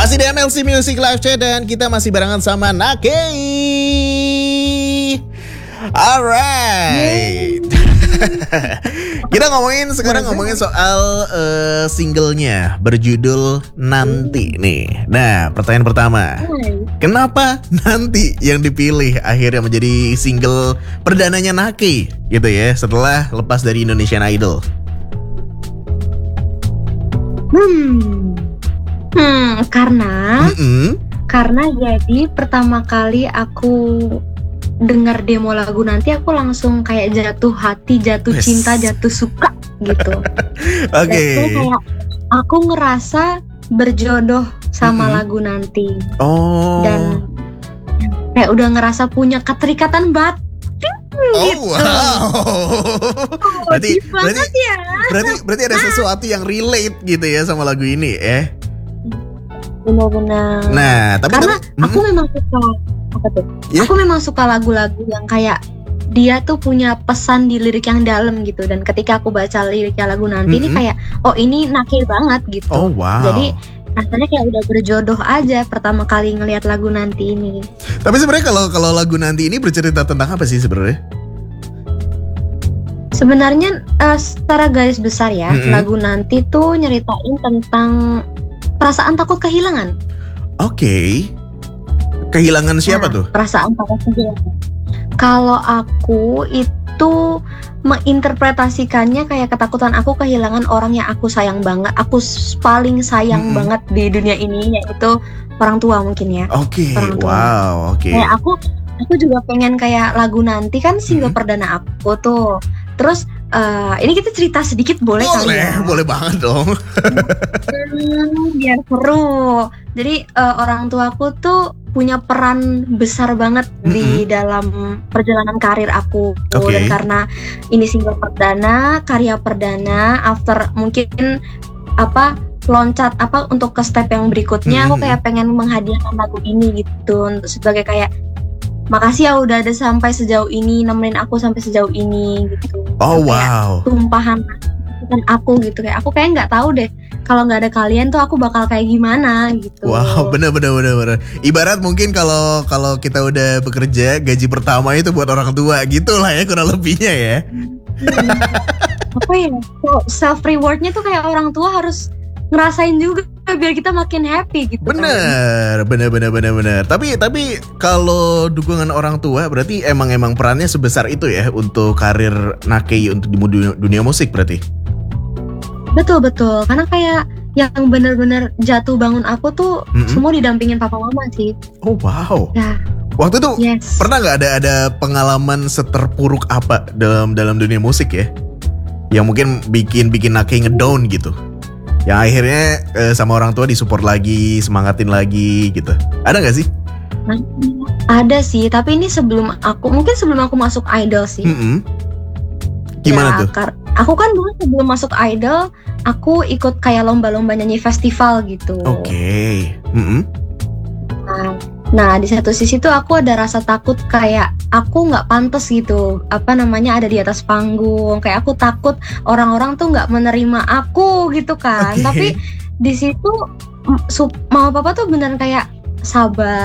Masih di MLC Music Live Chat dan kita masih barengan sama Nakei. Alright. Kita sekarang ngomongin soal singlenya berjudul Nanti nih. Nah, pertanyaan pertama, kenapa Nanti yang dipilih akhirnya menjadi single perdananya Nakei gitu ya, setelah lepas dari Indonesian Idol? Karena jadi pertama kali aku dengar demo lagu Nanti, aku langsung kayak jatuh hati, jatuh cinta, jatuh suka gitu. Oke. Kayak aku ngerasa berjodoh sama lagu Nanti. Oh. Dan kayak udah ngerasa punya keterikatan batin gitu. Berarti ada sesuatu yang relate gitu ya sama lagu ini Benar-benar. Nah, karena aku memang suka Aku memang suka lagu-lagu yang kayak dia tuh punya pesan di lirik yang dalam gitu. Dan ketika aku baca liriknya lagu Nanti ini kayak, oh ini Nakei banget gitu. Oh wow. Jadi rasanya kayak udah berjodoh aja pertama kali ngelihat lagu Nanti ini. Tapi sebenarnya kalau lagu Nanti ini bercerita tentang apa sih sebenarnya? Sebenarnya secara garis besar ya, lagu Nanti tuh nyeritain tentang perasaan takut kehilangan. Oke. Kehilangan siapa tuh? Perasaan takut kehilangan. Kalau aku itu menginterpretasikannya kayak ketakutan aku kehilangan orang yang aku sayang banget. Aku paling sayang banget di dunia ini, yaitu orang tua mungkin ya. Oke. Wow. Oke. Kayak aku juga pengen kayak lagu Nanti kan single perdana aku tuh. Terus ini kita cerita sedikit boleh kali ya? Boleh banget dong. Biar seru. Jadi orang tuaku tuh punya peran besar banget di dalam perjalanan karir aku. Dan karena ini single perdana, karya perdana, after mungkin loncat untuk ke step yang berikutnya, aku kayak pengen menghadiahkan lagu ini gitu, untuk sebagai kayak makasih ya udah ada sampai sejauh ini, nemenin aku sampai sejauh ini gitu. Oh wow. Tumpahan aku gitu, kayak aku kayak nggak tahu deh kalau nggak ada kalian tuh aku bakal kayak gimana gitu. Wow, bener. Ibarat mungkin kalau kita udah bekerja, gaji pertama itu buat orang tua gitu lah ya kurang lebihnya ya. Self rewardnya tuh kayak orang tua harus ngerasain juga biar kita makin happy gitu. Bener. Tapi kalau dukungan orang tua berarti emang perannya sebesar itu ya untuk karir Nakei untuk di dunia musik berarti. Betul. Karena kayak yang benar-benar jatuh bangun aku tuh semua didampingin papa mama sih. Oh wow. Ya. Waktu itu pernah nggak ada pengalaman seterpuruk apa dalam dunia musik ya? Yang mungkin bikin Nakei ngedown gitu. Yang akhirnya sama orang tua disupport lagi, semangatin lagi gitu. Ada nggak sih? Ada sih, tapi ini sebelum aku masuk idol sih. Gimana tuh? Aku kan dulu sebelum masuk idol, aku ikut kayak lomba-lomba nyanyi festival gitu. Oke. Nah di satu sisi tuh aku ada rasa takut kayak aku nggak pantas gitu, ada di atas panggung. Kayak aku takut orang-orang tuh nggak menerima aku gitu kan. Tapi di situ mama papa tuh beneran kayak sabar.